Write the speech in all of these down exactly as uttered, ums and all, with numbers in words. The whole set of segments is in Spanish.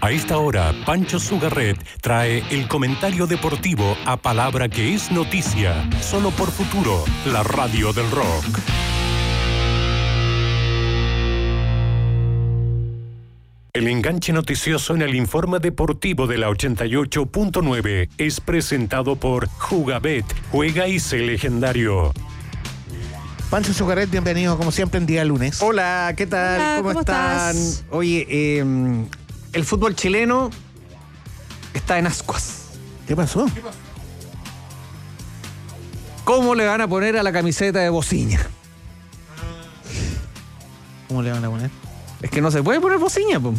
A esta hora, Pancho Sugarret trae el comentario deportivo a palabra que es noticia, solo por Futuro, la radio del rock. El enganche noticioso en el informe deportivo de la ochenta y ocho punto nueve es presentado por Jugabet, juega y sé legendario. Pancho Sugarret, bienvenido como siempre en día lunes. Hola, ¿qué tal? Hola, ¿Cómo, ¿cómo están? estás? Oye, eh, el fútbol chileno está en ascuas. ¿Qué pasó? ¿Cómo le van a poner a la camiseta de Bociña? ¿Cómo le van a poner? Es que no se puede poner Bociña, po.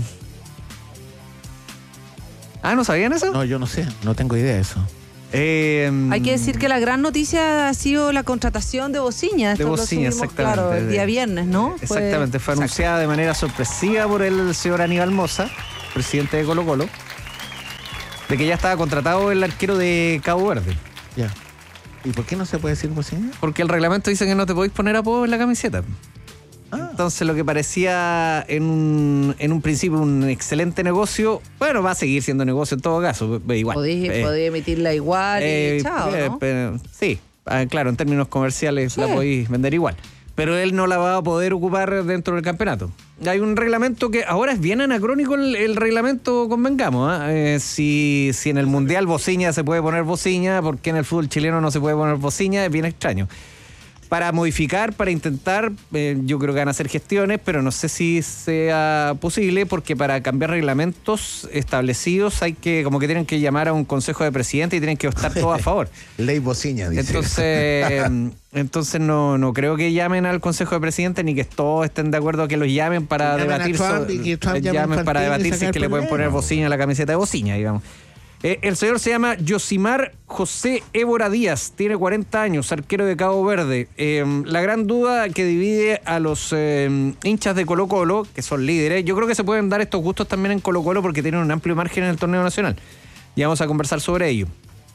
Ah, ¿no sabían eso? No, yo no sé, no tengo idea de eso. Eh, Hay que decir que la gran noticia ha sido la contratación de Bociña. Esto De lo Bociña, subimos, exactamente. Claro, el día viernes, ¿no? Exactamente, fue, Exacto. anunciada de manera sorpresiva por el señor Aníbal Mosa, presidente de Colo Colo, de que ya estaba contratado el arquero de Cabo Verde. Ya. ¿Y por qué no se puede decir Bociña? Porque el reglamento dice que no te podéis poner apodo en la camiseta. Ah. Entonces lo que parecía en un, en un principio un excelente negocio, bueno, va a seguir siendo negocio en todo caso, igual. Podéis, Eh, podéis emitirla igual eh, y chao, eh, ¿no? pero, sí, ah, claro, en términos comerciales Sí. la podéis vender igual. Pero él no la va a poder ocupar dentro del campeonato. Hay un reglamento que ahora es bien anacrónico el, el reglamento, convengamos. ¿ah? Eh, si, si en el Mundial Bociña se puede poner Bociña, ¿por qué en el fútbol chileno no se puede poner Bociña? Es bien extraño. Para modificar, para intentar, eh, yo creo que van a hacer gestiones, pero no sé si sea posible, porque para cambiar reglamentos establecidos hay que, como que tienen que llamar a un consejo de presidente y tienen que estar todos a favor. Ley Bociña, dice. Entonces, entonces no, no creo que llamen al consejo de presidente ni que todos estén de acuerdo a que los llamen para Que llamen a debatir Trump sobre- y que Trump eh, llame llamen al para partido y debatir si sacar es que el le pueden poner problema. Bociña a la camiseta de Bociña, digamos. Eh, el señor se llama Yosimar José Évora Díaz, tiene cuarenta años, arquero de Cabo Verde. Eh, la gran duda que divide a los eh, hinchas de Colo Colo, que son líderes, yo creo que se pueden dar estos gustos también en Colo Colo porque tienen un amplio margen en el torneo nacional. Ya vamos a conversar sobre ello.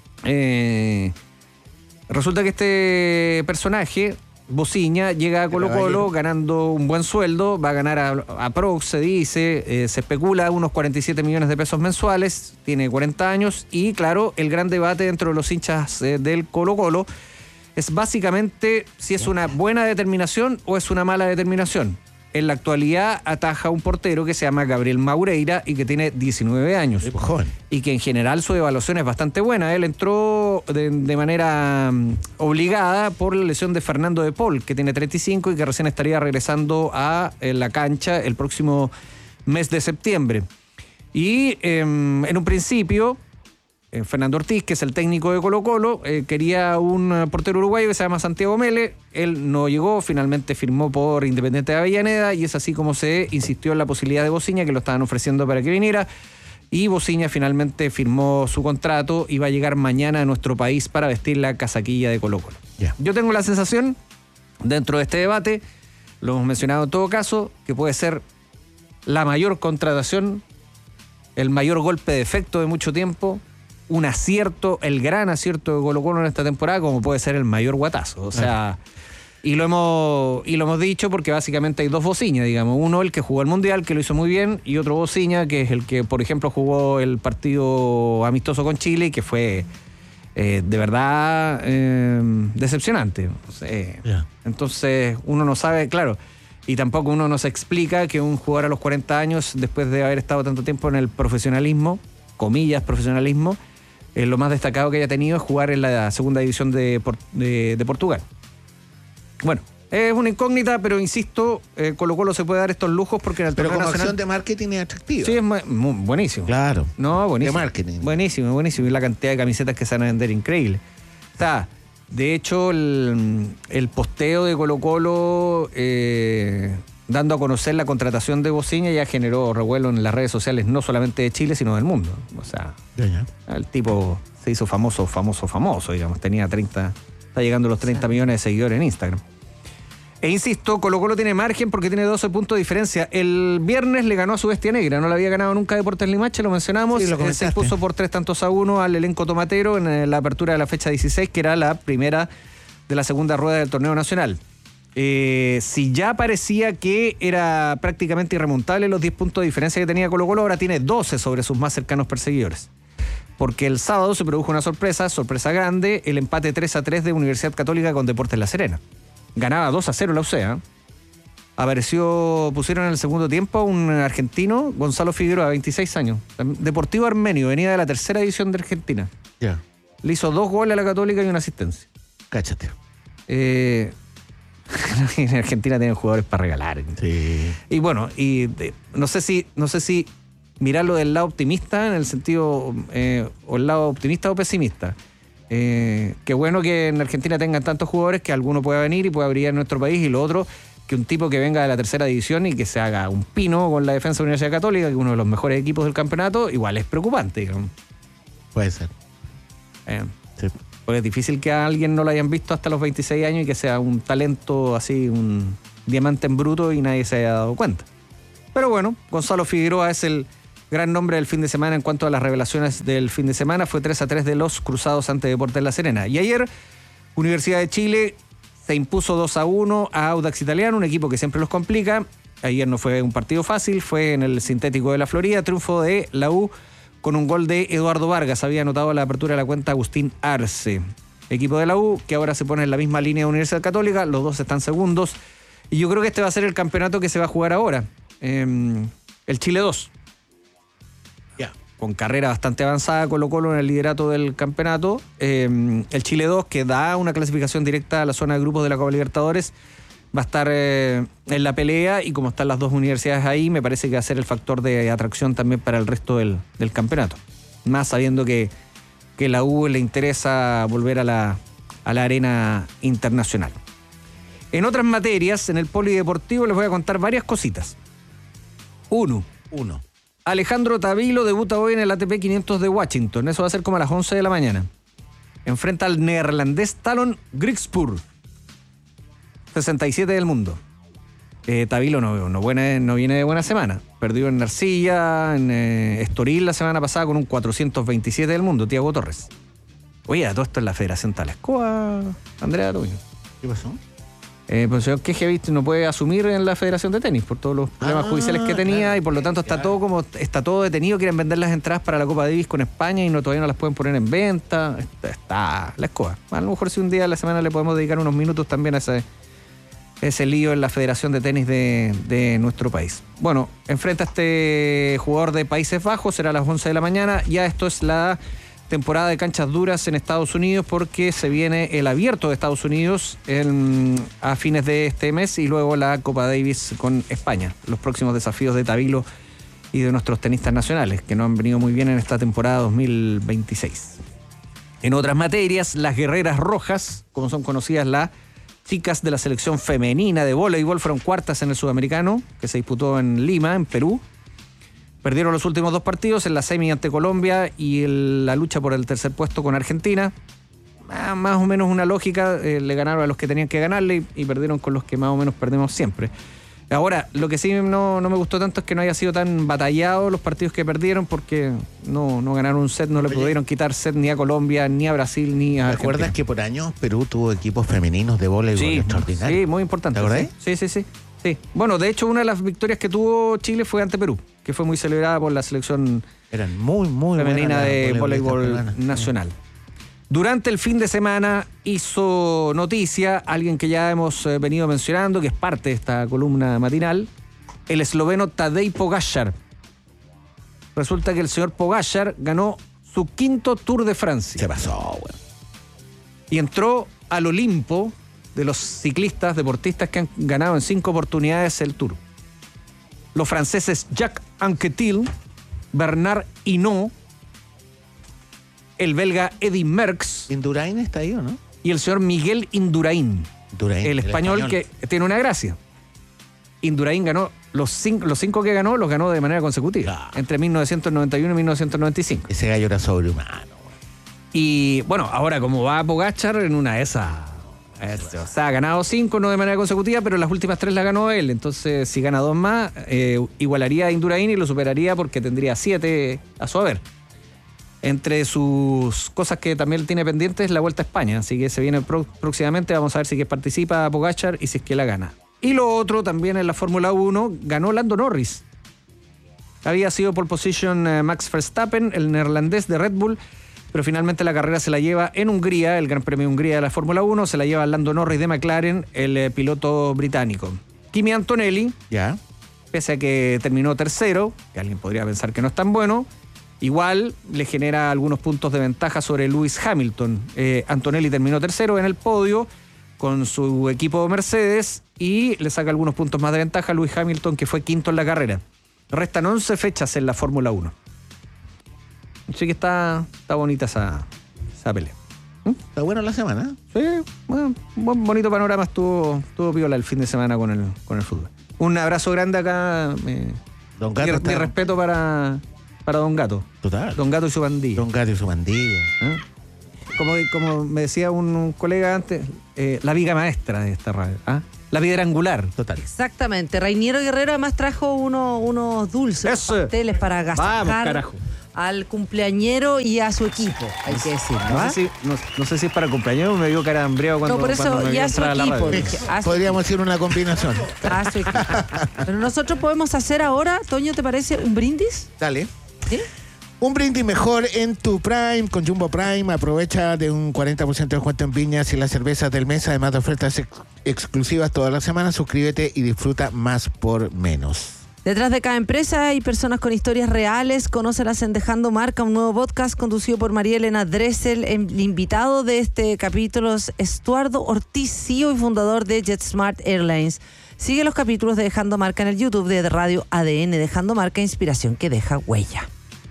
Eh, resulta que este personaje, Bociña, llega a Colo Colo ganando un buen sueldo, va a ganar a, a Prox, se dice, eh, se especula unos cuarenta y siete millones de pesos mensuales, tiene cuarenta años y claro, el gran debate dentro de los hinchas eh, del Colo Colo es básicamente si es una buena determinación o es una mala determinación. En la actualidad ataja a un portero que se llama Gabriel Maureira y que tiene diecinueve años. Sí, pues, joven. Y que en general su evaluación es bastante buena. Él entró de, de manera um, obligada por la lesión de Fernando de Paul, que tiene treinta y cinco y que recién estaría regresando a eh, la cancha el próximo mes de septiembre. Y eh, en un principio, eh, Fernando Ortiz, que es el técnico de Colo Colo, eh, quería un uh, portero uruguayo que se llama Santiago Mele. Él no llegó, finalmente firmó por Independiente de Avellaneda y es así como se insistió en la posibilidad de Bociña, que lo estaban ofreciendo para que viniera. Y Bociña finalmente firmó su contrato y va a llegar mañana a nuestro país para vestir la casaquilla de Colo Colo. Ya. Yo tengo la sensación, dentro de este debate, lo hemos mencionado en todo caso, que puede ser la mayor contratación, el mayor golpe de efecto de mucho tiempo, un acierto, el gran acierto de Colo Colo en esta temporada, como puede ser el mayor guatazo. O sea, y lo hemos y lo hemos dicho porque básicamente hay dos Bociña, digamos. Uno, el que jugó el Mundial, que lo hizo muy bien, y otro Bociña, que es el que, por ejemplo, jugó el partido amistoso con Chile y que fue eh, de verdad eh, decepcionante. O sea, eh, Ya. entonces, uno no sabe, claro, y tampoco uno nos explica que un jugador a los cuarenta años, después de haber estado tanto tiempo en el profesionalismo, comillas, profesionalismo, eh, lo más destacado que haya tenido es jugar en la segunda división de, Por- de, de Portugal. Bueno, es una incógnita, pero insisto, eh, Colo Colo se puede dar estos lujos porque en el Pero torneo como nacional... acción de marketing es atractiva. Sí, es mu- mu- buenísimo. Claro. No, buenísimo. De marketing. Buenísimo, buenísimo. Y la cantidad de camisetas que se van a vender, increíble. O sea, de hecho, el, el posteo de Colo Colo eh, dando a conocer la contratación de Bociña ya generó revuelo en las redes sociales, no solamente de Chile, sino del mundo. O sea, Ya, ya. el tipo se hizo famoso, famoso, famoso, digamos. Tenía treinta, está llegando a los treinta millones de seguidores en Instagram. E insisto, Colo Colo tiene margen porque tiene doce puntos de diferencia. El viernes le ganó a su bestia negra, no la había ganado nunca Deportes Limache, lo mencionamos. Sí, lo Eh, se comentaste. impuso por tres tantos a uno al elenco tomatero en eh, la apertura de la fecha dieciséis, que era la primera de la segunda rueda del torneo nacional. Eh, si ya parecía que era prácticamente irremontable los diez puntos de diferencia que tenía Colo-Colo, ahora tiene doce sobre sus más cercanos perseguidores. Porque el sábado se produjo una sorpresa, sorpresa grande, el empate tres a tres de Universidad Católica con Deportes La Serena. Ganaba dos a cero la U C A. Apareció, pusieron en el segundo tiempo un argentino, Gonzalo Figueroa, veintiséis años. Deportivo Armenio, venía de la tercera división de Argentina. Ya. Yeah. Le hizo dos goles a la Católica y una asistencia. Cáchate. Eh, en Argentina tienen jugadores para regalar. Sí. Y bueno, y de, no sé si, no sé si mirarlo del lado optimista, en el sentido, eh, o el lado optimista o pesimista. Eh, qué bueno que en Argentina tengan tantos jugadores que alguno pueda venir y pueda brillar en nuestro país, y lo otro, que un tipo que venga de la tercera división y que se haga un pino con la defensa de la Universidad Católica, que es uno de los mejores equipos del campeonato, igual es preocupante, digamos. Puede ser. Eh, sí. Porque es difícil que a alguien no lo hayan visto hasta los veintiséis años y que sea un talento así, un diamante en bruto y nadie se haya dado cuenta. Pero bueno, Gonzalo Figueroa es el gran nombre del fin de semana en cuanto a las revelaciones del fin de semana. Fue tres a tres de los Cruzados ante Deportes La Serena. Y ayer, Universidad de Chile se impuso dos a uno a Audax Italiano, un equipo que siempre los complica. Ayer no fue un partido fácil, fue en el sintético de la Florida, triunfo de la U con un gol de Eduardo Vargas. Había anotado la apertura de la cuenta Agustín Arce. Equipo de la U que ahora se pone en la misma línea de Universidad Católica, los dos están segundos. Y yo creo que este va a ser el campeonato que se va a jugar ahora, eh, el Chile dos. Ya. Con carrera bastante avanzada, Colo-Colo en el liderato del campeonato. Eh, el Chile dos, que da una clasificación directa a la zona de grupos de la Copa Libertadores, va a estar eh, en la pelea, y como están las dos universidades ahí, me parece que va a ser el factor de atracción también para el resto del, del campeonato. Más sabiendo que, que la U le interesa volver a la, a la arena internacional. En otras materias, en el polideportivo les voy a contar varias cositas. Uno. Uno. Alejandro Tavilo debuta hoy en el A T P quinientos de Washington. Eso va a ser como a las once de la mañana. Enfrenta al neerlandés Talon Griekspoor, sesenta y siete del mundo. Eh, Tavilo no, no, buena, no viene de buena semana. Perdió en Arcilla, en eh, Estoril la semana pasada con un cuatrocientos veintisiete del mundo, Tiago Torres. Oye, todo esto es la Federación Talascoa, Andrea Toño. ¿Qué pasó? Eh, pues el señor Kejevich no puede asumir en la Federación de Tenis por todos los problemas ah, judiciales que tenía, claro, y por lo tanto está claro. todo como está todo detenido. Quieren vender las entradas para la Copa Davis con España y no todavía no las pueden poner en venta. Está, está la escoba. A lo mejor si un día a la semana le podemos dedicar unos minutos también a ese, ese lío en la Federación de Tenis de, de nuestro país. Bueno, enfrenta a este jugador de Países Bajos, será a las once de la mañana. Ya esto es la temporada de canchas duras en Estados Unidos, porque se viene el Abierto de Estados Unidos en, a fines de este mes, y luego la Copa Davis con España. Los próximos desafíos de Tavilo y de nuestros tenistas nacionales, que no han venido muy bien en esta temporada dos mil veintiséis. En otras materias, las Guerreras Rojas, como son conocidas las chicas de la selección femenina de voleibol, fueron cuartas en el Sudamericano, que se disputó en Lima, en Perú. Perdieron los últimos dos partidos, en la semi ante Colombia y el, la lucha por el tercer puesto con Argentina. Ah, más o menos una lógica, eh, le ganaron a los que tenían que ganarle y, y perdieron con los que más o menos perdemos siempre. Ahora, lo que sí no, no me gustó tanto es que no haya sido tan batallado los partidos que perdieron, porque no, no ganaron un set, no le Oye, pudieron quitar set ni a Colombia, ni a Brasil, ni a Argentina. ¿Recuerdas que por años Perú tuvo equipos femeninos de voleibol sí, extraordinarios? Sí, muy importante. ¿Te acordás? Sí, sí, sí. Sí, bueno, de hecho una de las victorias que tuvo Chile fue ante Perú, que fue muy celebrada por la selección Eran muy, muy femenina de voleibol nacional. Sí. Durante el fin de semana hizo noticia alguien que ya hemos venido mencionando, que es parte de esta columna matinal, el esloveno Tadej Pogačar. Resulta que el señor Pogačar ganó su quinto Tour de Francia. Se pasó, güey. Y entró al Olimpo de los ciclistas, deportistas que han ganado en cinco oportunidades el Tour. Los franceses Jacques Anquetil, Bernard Hinault, el belga Eddy Merckx. ¿Indurain está ahí o no? Y el señor Miguel Indurain, Indurain el, español, el español que tiene una gracia. Indurain ganó, los cinco, los cinco que ganó, los ganó de manera consecutiva, claro, entre mil novecientos noventa y uno y mil novecientos noventa y cinco. Ese gallo era sobrehumano. Y bueno, ahora como va Pogačar en una de esas... O sea, ha ganado cinco, no de manera consecutiva, pero las últimas tres las ganó él. Entonces, si gana dos más, eh, igualaría a Indurain y lo superaría porque tendría siete a su haber. Entre sus cosas que también tiene pendientes, la Vuelta a España. Así que se viene pro- próximamente. Vamos a ver si que participa Pogačar y si es que la gana. Y lo otro también en la Fórmula uno, ganó Lando Norris. Había sido pole position eh, Max Verstappen, el neerlandés de Red Bull, pero finalmente la carrera se la lleva en Hungría, el Gran Premio de Hungría de la Fórmula uno, se la lleva Lando Norris de McLaren, el eh, piloto británico. Kimi Antonelli, Ya. pese a que terminó tercero, que alguien podría pensar que no es tan bueno, igual le genera algunos puntos de ventaja sobre Lewis Hamilton. Eh, Antonelli terminó tercero en el podio con su equipo Mercedes y le saca algunos puntos más de ventaja a Lewis Hamilton, que fue quinto en la carrera. Restan once fechas en la Fórmula uno. Así que está, está bonita esa, esa pelea. Está buena la semana. Sí, bueno, buen bonito panorama estuvo, estuvo piola el fin de semana con el, con el fútbol. Un abrazo grande acá. eh, Don Gato mi, está- mi respeto para, para Don Gato. Total. Don Gato y su bandilla. Don Gato y su bandilla. ¿Eh? Como, como me decía un, un colega antes, eh, la viga maestra de esta radio. ¿Ah? La piedra angular. Total. Exactamente. Reiniero Guerrero además trajo uno, unos dulces, Eso. pasteles para Vamos, agasajar carajo. al cumpleañero y a su equipo, hay que decirlo. No ¿ah? sé, si, no, no sé si es para cumpleaños, me dio cara hambriado cuando, No, por eso, cuando me y vio a su entrar a la equipo, radio. dije, a su Podríamos decir una combinación. a su equipo. Pero nosotros podemos hacer ahora, Toño, ¿te parece un brindis? Dale. ¿Sí? Un brindis mejor en tu Prime con Jumbo Prime. Aprovecha de un cuarenta por ciento de descuento en viñas y las cervezas del mes, además de ofertas ex- exclusivas todas las semanas. Suscríbete y disfruta más por menos. Detrás de cada empresa hay personas con historias reales. Conócelas en Dejando Marca, un nuevo podcast conducido por María Elena Dressel. El invitado de este capítulo es Estuardo Ortiz, C E O y fundador de JetSmart Airlines. Sigue los capítulos de Dejando Marca en el YouTube de Radio A D N. Dejando Marca, inspiración que deja huella.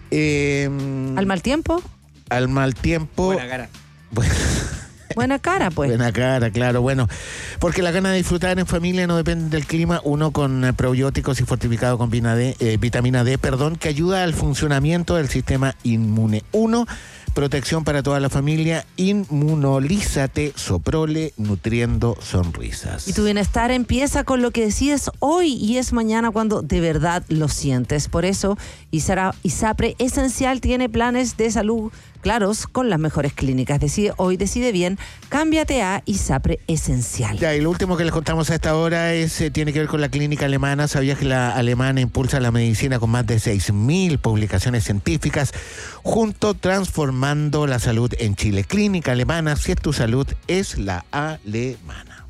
Eh, ¿Al mal tiempo? al mal tiempo. Buena cara. Bueno, Buena cara, pues. buena cara, claro. Bueno, porque la gana de disfrutar en familia no depende del clima. Uno con eh, probióticos y fortificado con vitamina D, eh, vitamina D, perdón, que ayuda al funcionamiento del sistema inmune. Uno, protección para toda la familia. Inmunolízate, Soprole, nutriendo sonrisas. Y tu bienestar empieza con lo que decides hoy y es mañana cuando de verdad lo sientes. Por eso, Isara- ISAPRE Esencial tiene planes de salud claros con las mejores clínicas. Decide hoy, decide bien, cámbiate a ISAPRE Esencial. Ya, y lo último que les contamos a esta hora es eh, tiene que ver con la clínica alemana. ¿Sabías que la alemana impulsa la medicina con más de seis mil publicaciones científicas, junto transformando la salud en Chile? Clínica alemana, si es tu salud, es la alemana.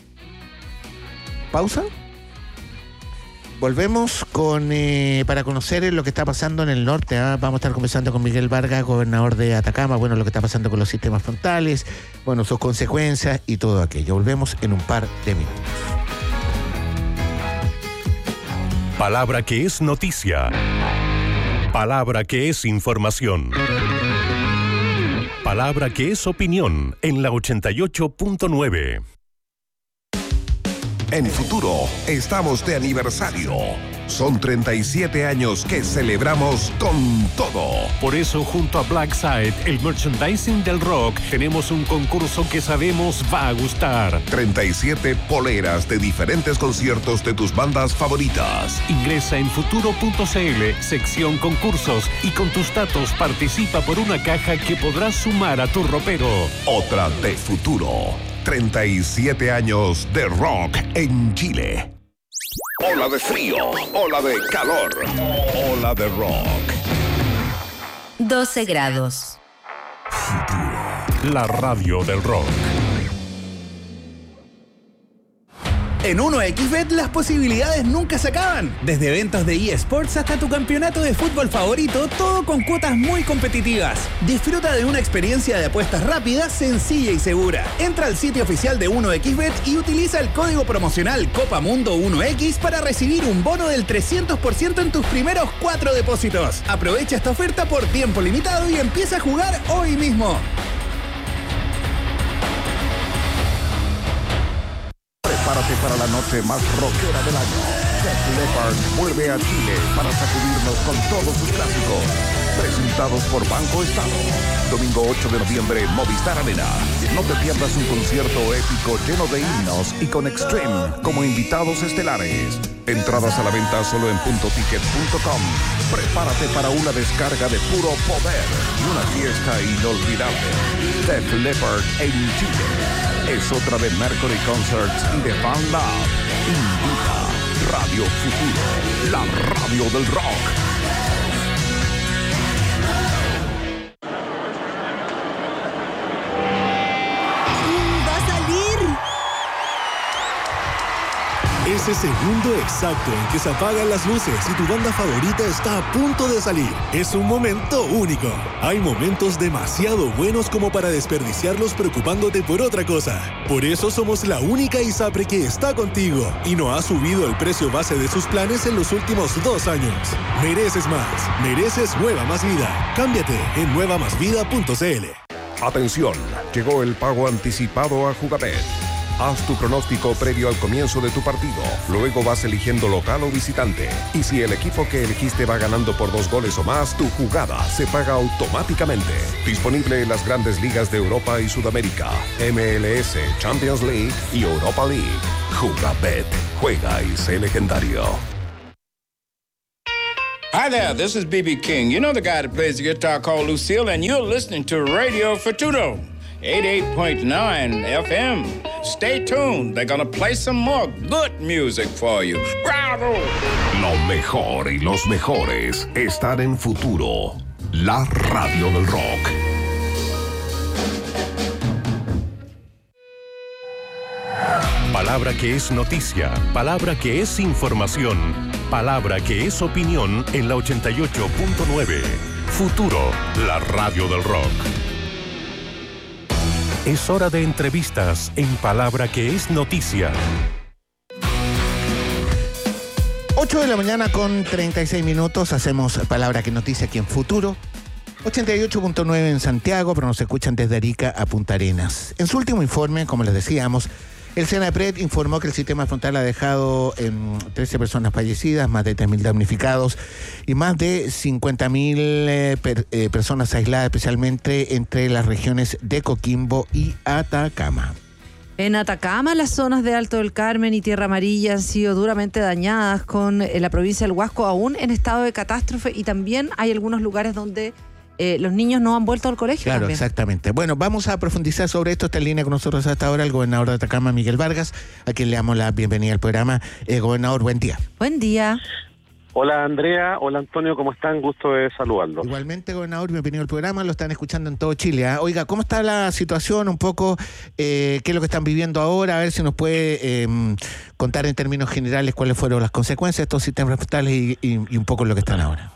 ¿Pausa? Volvemos con eh, para conocer lo que está pasando en el norte. ¿ah? Vamos a estar conversando con Miguel Vargas, gobernador de Atacama, bueno, lo que está pasando con los sistemas frontales, bueno, sus consecuencias y todo aquello. Volvemos en un par de minutos. Palabra que es noticia. Palabra que es información. Palabra que es opinión en la ochenta y ocho punto nueve. En Futuro estamos de aniversario. Son treinta y siete años que celebramos con todo. Por eso, junto a Blackside, el merchandising del rock, tenemos un concurso que sabemos va a gustar. treinta y siete poleras de diferentes conciertos de tus bandas favoritas. Ingresa en futuro punto c l, sección concursos, y con tus datos participa por una caja que podrás sumar a tu ropero. Otra de Futuro. treinta y siete años de rock en Chile. Ola de frío, ola de calor, ola de rock. doce grados. La radio del rock. En uno equis bet las posibilidades nunca se acaban. Desde eventos de eSports hasta tu campeonato de fútbol favorito, todo con cuotas muy competitivas. Disfruta de una experiencia de apuestas rápida, sencilla y segura. Entra al sitio oficial de uno equis bet y utiliza el código promocional Copa Mundo uno equis para recibir un bono del trescientos por ciento en tus primeros cuatro depósitos. Aprovecha esta oferta por tiempo limitado y empieza a jugar hoy mismo. Prepárate para la noche más rockera del año. Def Leppard vuelve a Chile para sacudirnos con todos sus clásicos. presentados por Banco Estado. Domingo ocho de noviembre, Movistar Arena. No te pierdas un concierto épico lleno de himnos y con Extreme como invitados estelares. Entradas a la venta solo en punto ticket punto com. Prepárate para una descarga de puro poder y una fiesta inolvidable. Def Leppard en Chile. Es otra de Mercury Concerts y de Fan Lab. Invita Radio Futuro, la radio del rock. Ese segundo exacto en que se apagan las luces y tu banda favorita está a punto de salir. Es un momento único. Hay momentos demasiado buenos como para desperdiciarlos preocupándote por otra cosa. Por eso somos la única ISAPRE que está contigo y no ha subido el precio base de sus planes en los últimos dos años. Mereces más. Mereces Nueva Más Vida. Cámbiate en nueva más vida punto c l. Atención, llegó el pago anticipado a Jugabet. Haz tu pronóstico previo al comienzo de tu partido. Luego vas eligiendo local o visitante. Y si el equipo que elegiste va ganando por dos goles o más, tu jugada se paga automáticamente. Disponible en las grandes ligas de Europa y Sudamérica, M L S, Champions League y Europa League. Jugabet. Juega y sé legendario. Hi there, this is B B King. You know the guy that plays the guitar called Lucille, and you're listening to Radio Futuro. eighty-eight point nine F M. Stay tuned. They're gonna play some more good music for you. ¡Bravo! Lo mejor y los mejores están en Futuro, la radio del rock. Palabra que es noticia, palabra que es información, palabra que es opinión en la ochenta y ocho punto nueve. Futuro, la radio del rock. Es hora de entrevistas en Palabra que es noticia. ocho de la mañana con treinta y seis minutos. Hacemos Palabra que es noticia aquí en Futuro. ochenta y ocho punto nueve en Santiago, pero nos escuchan desde Arica a Punta Arenas. En su último informe, como les decíamos, el Senapred informó que el sistema frontal ha dejado en trece personas fallecidas, más de tres mil damnificados y más de cincuenta mil eh, per, eh, personas aisladas, especialmente entre las regiones de Coquimbo y Atacama. En Atacama, las zonas de Alto del Carmen y Tierra Amarilla han sido duramente dañadas, con eh, la provincia del Huasco aún en estado de catástrofe, y también hay algunos lugares donde Eh, los niños no han vuelto al colegio. Claro, también. Exactamente. Bueno, vamos a profundizar sobre esto. Está en línea con nosotros hasta ahora el gobernador de Atacama, Miguel Vargas, a quien le damos la bienvenida al programa. Eh, gobernador, buen día. Buen día. Hola Andrea, hola Antonio, ¿cómo están? Gusto de saludarlos. Igualmente, gobernador, bienvenido al programa, lo están escuchando en todo Chile. ¿eh? Oiga, ¿cómo está la situación? Un poco, eh, ¿qué es lo que están viviendo ahora? A ver si nos puede eh, contar en términos generales cuáles fueron las consecuencias de estos sistemas frontales y, y, y un poco lo que están ahora.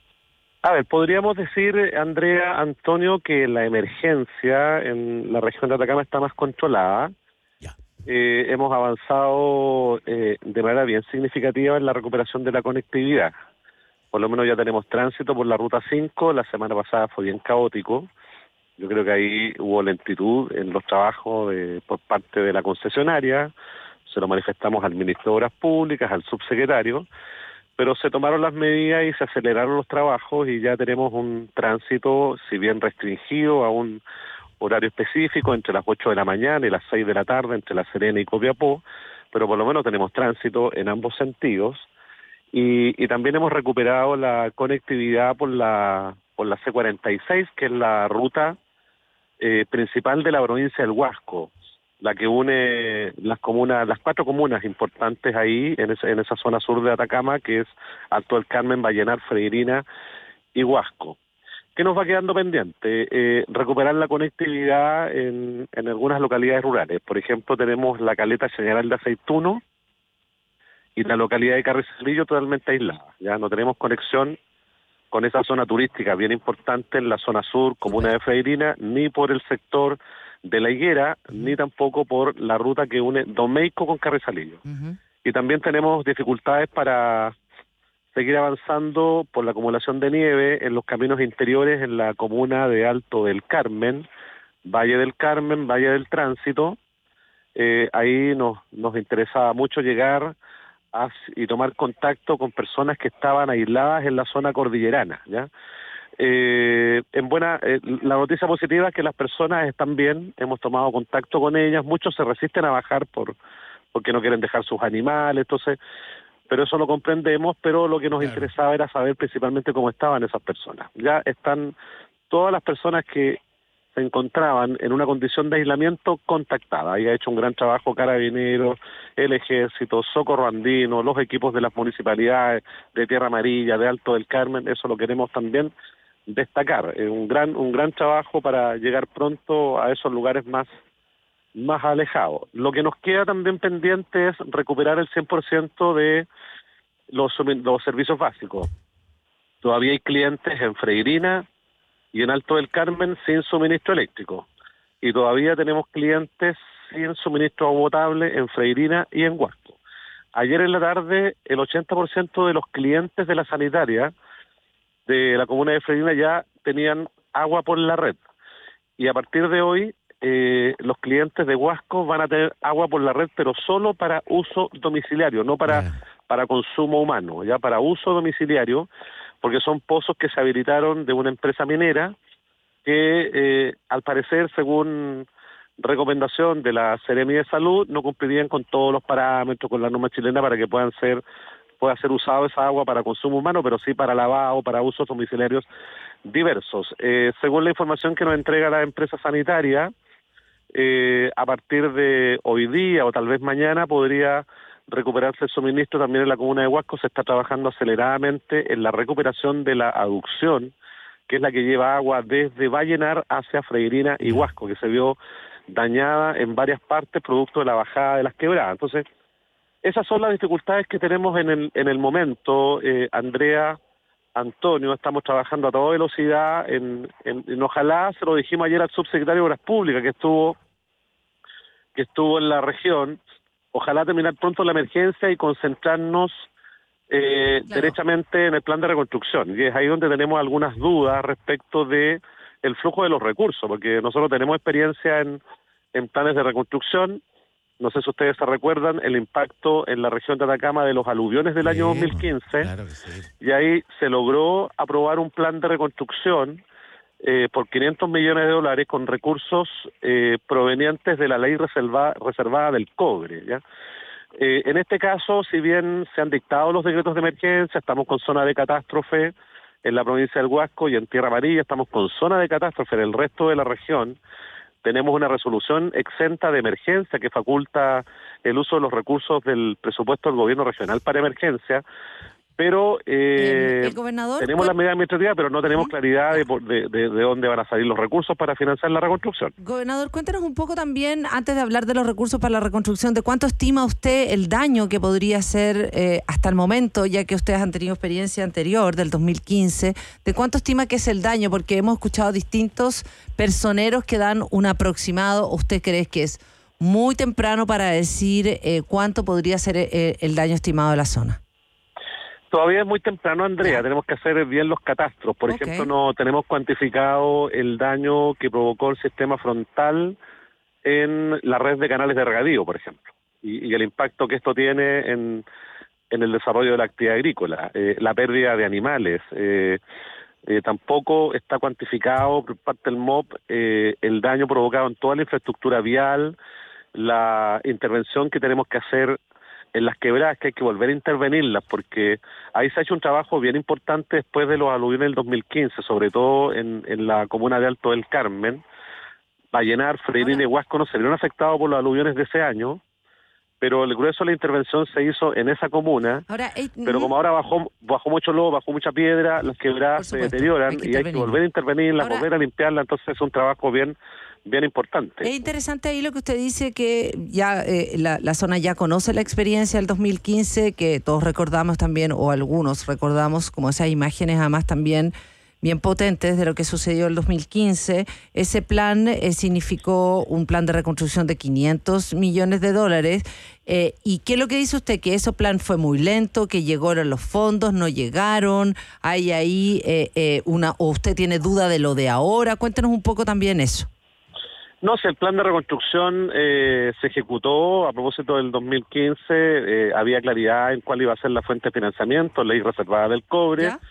A ver, podríamos decir, Andrea, Antonio, que la emergencia en la región de Atacama está más controlada. Ya. Eh, hemos avanzado eh, de manera bien significativa en la recuperación de la conectividad. Por lo menos ya tenemos tránsito por la Ruta cinco, la semana pasada fue bien caótico. Yo creo que ahí hubo lentitud en los trabajos de, por parte de la concesionaria, se lo manifestamos al ministro de Obras Públicas, al subsecretario, pero se tomaron las medidas y se aceleraron los trabajos y ya tenemos un tránsito, si bien restringido a un horario específico, entre las ocho de la mañana y las seis de la tarde, entre La Serena y Copiapó, pero por lo menos tenemos tránsito en ambos sentidos, y, y también hemos recuperado la conectividad por la por la C cuarenta y seis, que es la ruta eh, principal de la provincia del Huasco, la que une las comunas, las cuatro comunas importantes ahí, en esa, en esa zona sur de Atacama, que es Alto del Carmen, Vallenar, Freirina y Huasco. ¿Qué nos va quedando pendiente? Eh, recuperar la conectividad en, en algunas localidades rurales. Por ejemplo, tenemos la caleta General de Aceituno y la localidad de Carrizalillo totalmente aislada. Ya no tenemos conexión con esa zona turística bien importante en la zona sur, comuna de Freirina, ni por el sector de La Higuera, ni tampoco por la ruta que une Domeico con Carrizalillo. Uh-huh. Y también tenemos dificultades para seguir avanzando por la acumulación de nieve en los caminos interiores en la comuna de Alto del Carmen, Valle del Carmen, Valle del Tránsito. Eh, ahí nos, nos interesaba mucho llegar a, y tomar contacto con personas que estaban aisladas en la zona cordillerana, ¿ya? Eh, en buena, eh, la noticia positiva es que las personas están bien, hemos tomado contacto con ellas, muchos se resisten a bajar por porque no quieren dejar sus animales, entonces, pero eso lo comprendemos, pero lo que nos claro. interesaba era saber principalmente cómo estaban esas personas. Ya están todas las personas que se encontraban en una condición de aislamiento contactada. Ahí ha hecho un gran trabajo Carabineros, el Ejército, Socorro Andino, los equipos de las municipalidades de Tierra Amarilla, de Alto del Carmen, eso lo queremos también destacar. Es un gran un gran trabajo para llegar pronto a esos lugares más, más alejados. Lo que nos queda también pendiente es recuperar el cien por ciento de los, los servicios básicos. Todavía hay clientes en Freirina y en Alto del Carmen sin suministro eléctrico. Y todavía tenemos clientes sin suministro potable en Freirina y en Huasco. Ayer en la tarde, el ochenta por ciento de los clientes de la sanitaria de la comuna de Freirina ya tenían agua por la red. Y a partir de hoy, eh, los clientes de Huasco van a tener agua por la red, pero solo para uso domiciliario, no para, yeah. para consumo humano, ya para uso domiciliario, porque son pozos que se habilitaron de una empresa minera que, eh, al parecer, según recomendación de la Seremi de Salud, no cumplirían con todos los parámetros, con la norma chilena para que puedan ser pueda ser usado esa agua para consumo humano, pero sí para lavado, para usos domiciliarios diversos. Eh, según la información que nos entrega la empresa sanitaria, eh, a partir de hoy día o tal vez mañana podría recuperarse el suministro también en la comuna de Huasco. Se está trabajando aceleradamente en la recuperación de la aducción, que es la que lleva agua desde Vallenar hacia Freirina y Huasco, que se vio dañada en varias partes producto de la bajada de las quebradas. Entonces, esas son las dificultades que tenemos en el en el momento, eh, Andrea, Antonio, estamos trabajando a toda velocidad en, en, en ojalá, se lo dijimos ayer al subsecretario de Obras Públicas que estuvo que estuvo en la región, ojalá terminar pronto la emergencia y concentrarnos eh, claro. derechamente en el plan de reconstrucción, y es ahí donde tenemos algunas dudas respecto de el flujo de los recursos, porque nosotros tenemos experiencia en, en planes de reconstrucción. No sé si ustedes se recuerdan el impacto en la región de Atacama de los aluviones del año dos mil quince, claro que sí. Y ahí se logró aprobar un plan de reconstrucción eh, por quinientos millones de dólares con recursos eh, provenientes de la ley reserva, reservada del cobre, ¿ya? Eh, en este caso, si bien se han dictado los decretos de emergencia, estamos con zona de catástrofe en la provincia del Huasco y en Tierra Amarilla, estamos con zona de catástrofe en el resto de la región. Tenemos una resolución exenta de emergencia que faculta el uso de los recursos del presupuesto del gobierno regional para emergencia, pero eh, ¿El, el gobernador, tenemos pues, las medidas administrativas, pero no tenemos claridad de, de, de, de dónde van a salir los recursos para financiar la reconstrucción. Gobernador, cuéntanos un poco también, antes de hablar de los recursos para la reconstrucción, de cuánto estima usted el daño que podría ser eh, hasta el momento, ya que ustedes han tenido experiencia anterior, del dos mil quince, de cuánto estima que es el daño, porque hemos escuchado distintos personeros que dan un aproximado. ¿Usted cree que es muy temprano para decir eh, cuánto podría ser eh, el daño estimado de la zona? Todavía es muy temprano, Andrea, tenemos que hacer bien los catastros. Por okay. ejemplo, no tenemos cuantificado el daño que provocó el sistema frontal en la red de canales de regadío, por ejemplo, y, y el impacto que esto tiene en, en el desarrollo de la actividad agrícola, eh, la pérdida de animales. Eh, eh, tampoco está cuantificado por parte del M O P eh, el daño provocado en toda la infraestructura vial, la intervención que tenemos que hacer en las quebradas, que hay que volver a intervenirlas, porque ahí se ha hecho un trabajo bien importante después de los aluviones del dos mil quince, sobre todo en, en la comuna de Alto del Carmen. Vallenar, Freirina y Huasco no se vieron afectados por los aluviones de ese año, pero el grueso de la intervención se hizo en esa comuna. Ahora, eh, pero como ahora bajó bajó mucho lodo, bajó mucha piedra, las quebradas se deterioran hay y hay que volver a intervenirlas, volver a limpiarlas, entonces es un trabajo bien bien importante. Es interesante ahí lo que usted dice, que ya eh, la, la zona ya conoce la experiencia del dos mil quince, que todos recordamos también, o algunos recordamos, como esas imágenes además también bien potentes de lo que sucedió el dos mil quince. Ese plan eh, significó un plan de reconstrucción de quinientos millones de dólares. Eh, ¿Y qué es lo que dice usted? Que ese plan fue muy lento, que llegaron los fondos, no llegaron, hay ahí eh, eh, una, o usted tiene duda de lo de ahora. Cuéntenos un poco también eso. No, si el plan de reconstrucción eh, se ejecutó a propósito del dos mil quince, eh, había claridad en cuál iba a ser la fuente de financiamiento, ley reservada del cobre. ¿Ya?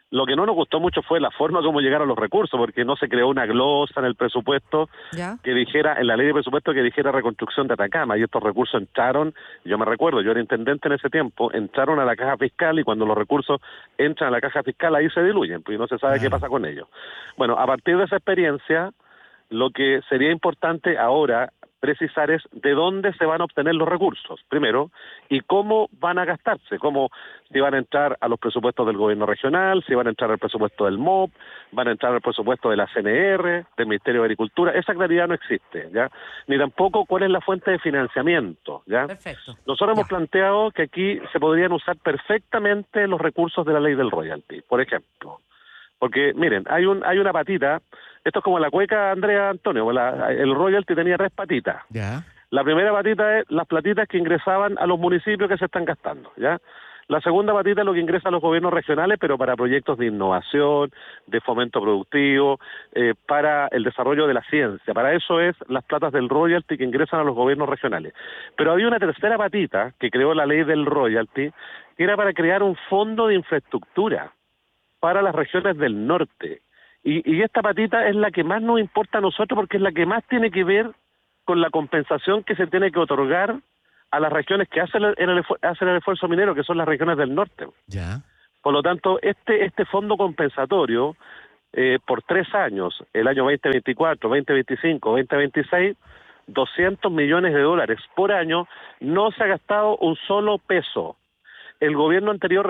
Lo que no nos gustó mucho fue la forma como llegaron los recursos, porque no se creó una glosa en el presupuesto ¿Ya? que dijera, en la ley de presupuesto que dijera reconstrucción de Atacama, y estos recursos entraron, yo me recuerdo, yo era intendente en ese tiempo, entraron a la caja fiscal y cuando los recursos entran a la caja fiscal ahí se diluyen, pues no se sabe qué pasa con ellos. Bueno, a partir de esa experiencia, lo que sería importante ahora precisar es de dónde se van a obtener los recursos, primero, y cómo van a gastarse, cómo si van a entrar a los presupuestos del gobierno regional, si van a entrar al presupuesto del M O P, van a entrar al presupuesto de la C N R, del Ministerio de Agricultura, esa claridad no existe, ¿ya? Ni tampoco cuál es la fuente de financiamiento, ¿ya? Perfecto. Nosotros Ya. hemos planteado que aquí se podrían usar perfectamente los recursos de la ley del royalty, por ejemplo. Porque, miren, hay un hay una patita, esto es como la cueca, Andrea Antonio, la, el royalty tenía tres patitas. Ya. La primera patita es las platitas que ingresaban a los municipios que se están gastando, ¿ya? La segunda patita es lo que ingresa a los gobiernos regionales, pero para proyectos de innovación, de fomento productivo, eh, para el desarrollo de la ciencia. Para eso es las platas del royalty que ingresan a los gobiernos regionales. Pero había una tercera patita que creó la ley del royalty, que era para crear un fondo de infraestructura para las regiones del norte. Y, y esta patita es la que más nos importa a nosotros porque es la que más tiene que ver con la compensación que se tiene que otorgar a las regiones que hacen el, el, hacen el esfuerzo minero, que son las regiones del norte. Ya. Por lo tanto, este, este fondo compensatorio, eh, por tres años, el año veinte veinticuatro, veinte veinticinco, veinte veintiséis, doscientos millones de dólares por año, no se ha gastado un solo peso. El gobierno anterior